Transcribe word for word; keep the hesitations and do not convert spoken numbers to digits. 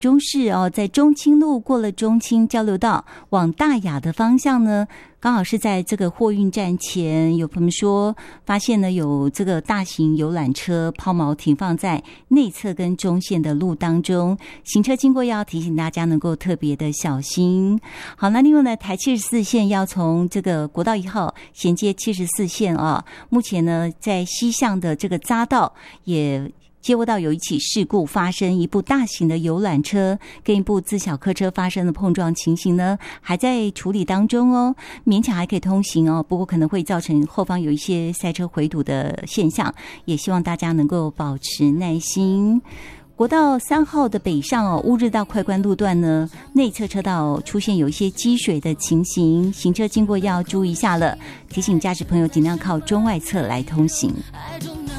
中市哦，在中清路过了中清交流道往大雅的方向呢，刚好是在这个货运站前，有朋友说发现呢有这个大型游览车抛锚停放在内侧跟中线的路当中，行车经过要提醒大家能够特别的小心。好，那另外呢，台七十四线要从这个国道一号衔接七十四线啊，目前呢在西向的这个匝道也接获到有一起事故发生，一部大型的游览车跟一部自小客车发生的碰撞情形呢，还在处理当中哦，勉强还可以通行哦，不过可能会造成后方有一些塞车回堵的现象，也希望大家能够保持耐心。国道三号的北上哦，乌日到快关路段呢，内侧车道出现有一些积水的情形，行车经过要注意一下了，提醒驾驶朋友尽量靠中外侧来通行。